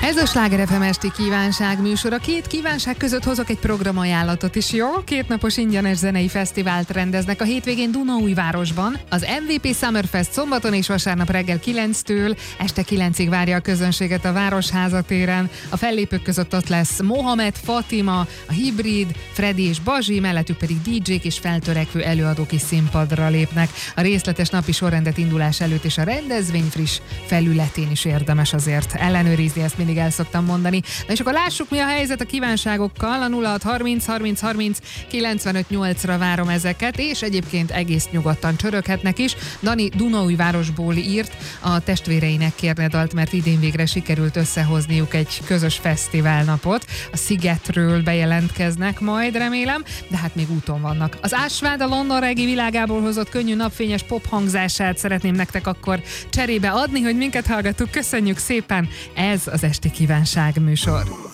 Ez a Sláger FM esti kívánság műsor. A két kívánság között hozok egy programajánlatot is, jó? 2 napos ingyenes zenei fesztivált rendeznek a hétvégén Dunaújvárosban. Az MVP Summerfest szombaton és vasárnap reggel 9-től este 9-ig várja a közönséget a Városháza téren. A fellépők között ott lesz Mohamed, Fatima, a Hibrid, Freddy és Bazsi, mellettük pedig DJ-k és feltörekvő előadók is színpadra lépnek. A részletes napi sorrendet indulás előtt és a rendezvény friss felületén is érdemes azért ellenőrizni, ezt mindig el szoktam mondani. Na és akkor lássuk, mi a helyzet a kívánságokkal. A 0630 30 30 95 8-ra várom ezeket, és egyébként egész nyugodtan csöröghetnek is. Dani Dunaújvárosból írt, a testvéreinek kérne dalt, mert idén végre sikerült összehozniuk egy közös fesztiválnapot. A Szigetről bejelentkeznek majd, remélem, de hát még úton vannak. Az Ásvád a London Reggae világából hozott könnyű napfényes pop hangzását szeretném nektek akkor cserébe adni, hogy minket hallgattuk. Köszönjük szépen, ez az esti kívánság műsor.